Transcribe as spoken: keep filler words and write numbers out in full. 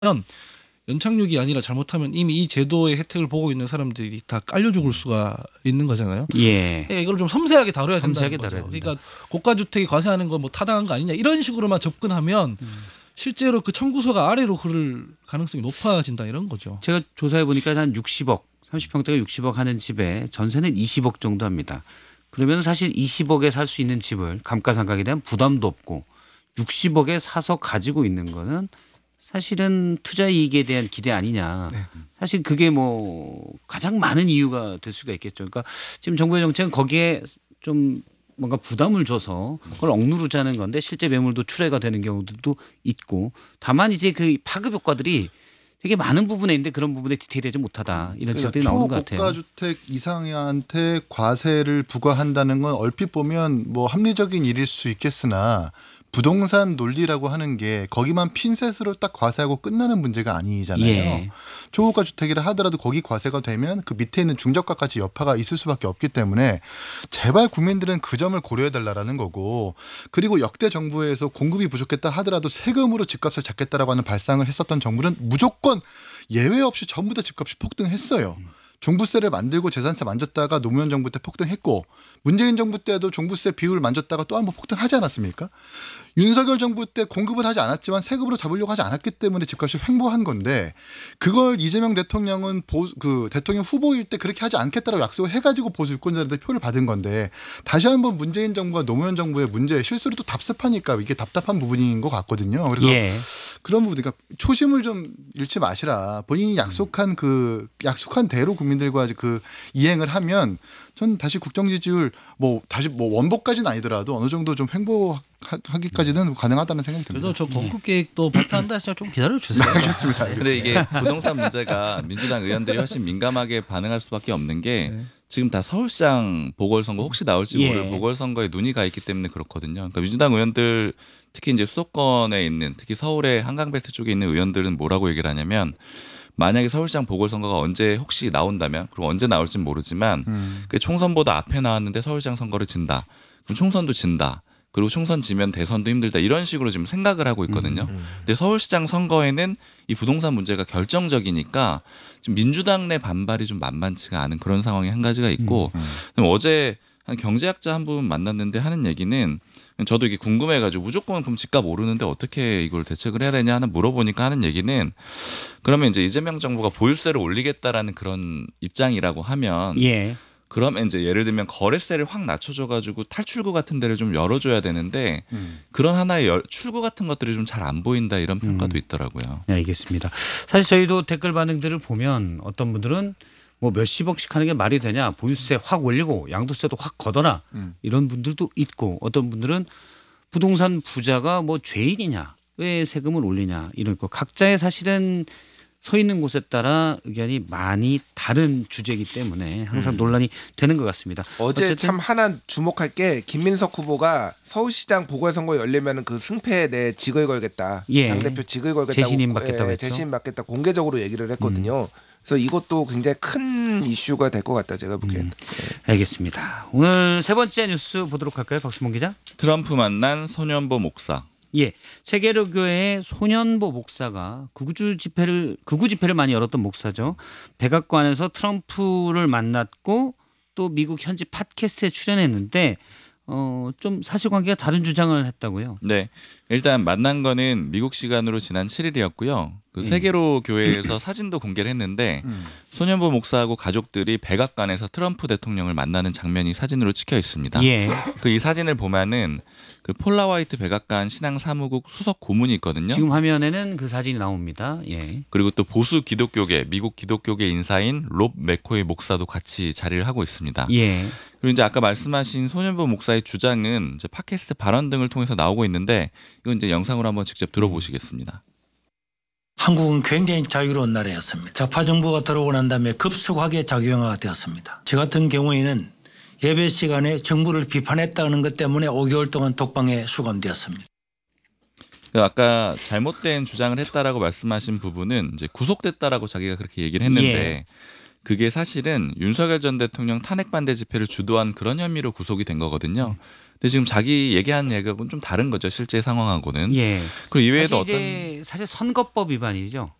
연착륙이 아니라 잘못하면 이미 이 제도의 혜택을 보고 있는 사람들이 다 깔려 죽을 수가 있는 거잖아요. 예. 그러니까 이걸 좀 섬세하게 다뤄야 섬세하게 된다는 거죠. 다뤄야 된다. 그러니까 고가 주택이 과세하는 거 뭐 타당한 거 아니냐 이런 식으로만 접근하면 음. 실제로 그 청구서가 아래로 흐를 가능성이 높아진다 이런 거죠. 제가 조사해 보니까 한 육십억, 삼십 평대가 육십억 하는 집에 전세는 이십억 정도 합니다. 그러면 사실 이십억에 살 수 있는 집을 감가상각에 대한 부담도 없고 육십억에 사서 가지고 있는 거는 사실은 투자 이익에 대한 기대 아니냐. 네. 사실 그게 뭐 가장 많은 이유가 될 수가 있겠죠. 그러니까 지금 정부의 정책은 거기에 좀 뭔가 부담을 줘서 그걸 억누르자는 건데 실제 매물도 출회가 되는 경우도 있고 다만 이제 그 파급 효과들이 되게 많은 부분에 있는데 그런 부분에 디테일하지 못하다 이런 지적들이 그러니까 나오는 것 같아요. 초고가주택 이상한테 과세를 부과한다는 건 얼핏 보면 뭐 합리적인 일일 수 있겠으나 부동산 논리라고 하는 게 거기만 핀셋으로 딱 과세하고 끝나는 문제가 아니잖아요. 예. 초고가 주택이라 하더라도 거기 과세가 되면 그 밑에 있는 중저가까지 여파가 있을 수밖에 없기 때문에 제발 국민들은 그 점을 고려해달라는 거고 그리고 역대 정부에서 공급이 부족했다 하더라도 세금으로 집값을 잡겠다라고 하는 발상을 했었던 정부는 무조건 예외 없이 전부 다 집값이 폭등했어요. 종부세를 만들고 재산세 만졌다가 노무현 정부 때 폭등했고 문재인 정부 때도 종부세 비율을 만졌다가 또 한번 폭등하지 않았습니까? 윤석열 정부 때 공급을 하지 않았지만 세금으로 잡으려고 하지 않았기 때문에 집값이 횡보한 건데 그걸 이재명 대통령은 보수, 그 대통령 후보일 때 그렇게 하지 않겠다라고 약속을 해가지고 보수 유권자들한테 표를 받은 건데 다시 한번 문재인 정부가 노무현 정부의 문제 실수를 또 답습하니까 이게 답답한 부분인 것 같거든요. 그래서 예. 그런 부분, 그러니까 초심을 좀 잃지 마시라. 본인이 약속한 그 약속한 대로 국민들과 그 이행을 하면 전 다시 국정 지지율 뭐 다시 뭐 원복까지는 아니더라도 어느 정도 좀 횡보하기까지는 가능하다는 생각이 듭니다. 그래도 저 건국 계획도 발표한다 했으니까 좀 기다려 주세요. 네, 알겠습니다. 알겠습니다. 근데 이게 부동산 문제가 민주당 의원들이 훨씬 민감하게 반응할 수밖에 없는 게 네. 지금 지금 다 서울시장 보궐선거 혹시 나올지 모를 예. 보궐선거에 눈이 가 있기 때문에 그렇거든요. 그러니까 민주당 의원들 특히 이제 수도권에 있는 특히 서울의 한강벨트 쪽에 있는 의원들은 뭐라고 얘기를 하냐면 만약에 서울시장 보궐선거가 언제 혹시 나온다면 그럼 언제 나올지는 모르지만 음. 그 총선보다 앞에 나왔는데 서울시장 선거를 진다. 그럼 총선도 진다. 그리고 총선 지면 대선도 힘들다. 이런 식으로 지금 생각을 하고 있거든요. 음, 음. 근데 서울시장 선거에는 이 부동산 문제가 결정적이니까 지금 민주당 내 반발이 좀 만만치가 않은 그런 상황이 한 가지가 있고 음, 음. 어제 한 경제학자 한 분 만났는데 하는 얘기는 저도 이게 궁금해가지고 무조건 그럼 집값 오르는데 어떻게 이걸 대책을 해야 되냐 하는 물어보니까 하는 얘기는 그러면 이제 이재명 정부가 보유세를 올리겠다라는 그런 입장이라고 하면 예. 그러면 이제 예를 들면 거래세를 확 낮춰줘가지고 탈출구 같은 데를 좀 열어줘야 되는데 음. 그런 하나의 열, 출구 같은 것들이 좀 잘 안 보인다 이런 평가도 음. 있더라고요. 네, 알겠습니다. 사실 저희도 댓글 반응들을 보면 어떤 분들은 뭐 몇십억씩 하는 게 말이 되냐 보유세 확 올리고 양도세도 확 걷어라 음. 이런 분들도 있고 어떤 분들은 부동산 부자가 뭐 죄인이냐 왜 세금을 올리냐 이런 거 각자의 사실은 서 있는 곳에 따라 의견이 많이 다른 주제이기 때문에 항상 음. 논란이 되는 것 같습니다. 어제 어쨌든. 참 하나 주목할 게 김민석 후보가 서울시장 보궐선거 열리면 그 승패에 내 직을 걸겠다. 예. 당대표 직을 걸겠다고 재신임 받겠다고 예, 했죠. 재신임 받겠다 공개적으로 얘기를 했거든요. 음. 그래서 이것도 굉장히 큰 이슈가 될 것 같다 제가 보기에는. 음. 네. 알겠습니다. 오늘 세 번째 뉴스 보도록 할까요? 박수봉 기자. 트럼프 만난 소년보 목사. 예, 세계로교회의 소년보 목사가 극우 집회를 극우 집회를 많이 열었던 목사죠. 백악관에서 트럼프를 만났고 또 미국 현지 팟캐스트에 출연했는데 어, 좀 사실관계가 다른 주장을 했다고요. 네, 일단 만난 거는 미국 시간으로 지난 칠 일이었고요. 그 세계로 교회에서 사진도 공개를 했는데 음. 소년보 목사하고 가족들이 백악관에서 트럼프 대통령을 만나는 장면이 사진으로 찍혀 있습니다. 예. 그 이 사진을 보면은 그 폴라 화이트 백악관 신앙 사무국 수석 고문이 있거든요. 지금 화면에는 그 사진이 나옵니다. 예. 그리고 또 보수 기독교계 미국 기독교계 인사인 롭 맥코이 목사도 같이 자리를 하고 있습니다. 예. 그리고 이제 아까 말씀하신 소년보 목사의 주장은 이제 팟캐스트 발언 등을 통해서 나오고 있는데 이건 이제 영상으로 한번 직접 들어보시겠습니다. 한국은 굉장히 자유로운 나라였습니다. 좌파 정부가 들어오고 난 다음에 급속하게 작용화가 되었습니다. 저 같은 경우에는 예배 시간에 정부를 비판했다는 것 때문에 오 개월 동안 독방에 수감되었습니다. 아까 잘못된 주장을 했다라고 말씀하신 부분은 이제 구속됐다라고 자기가 그렇게 얘기를 했는데 예. 그게 사실은 윤석열 전 대통령 탄핵 반대 집회를 주도한 그런 혐의로 구속이 된 거거든요. 근데 지금 자기 얘기한 얘기하고는 좀 다른 거죠. 실제 상황하고는. 예. 그리고 이외에도 사실 어떤 이제 사실 선거법 위반이죠.